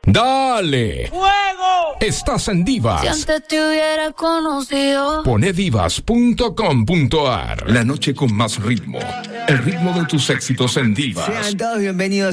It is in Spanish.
¡Dale! ¡Fuego! Estás en Divas. Si antes te hubiera conocido. Pone divas.com.ar. La noche con más ritmo. El ritmo de tus éxitos en Divas. Sean todos bienvenidos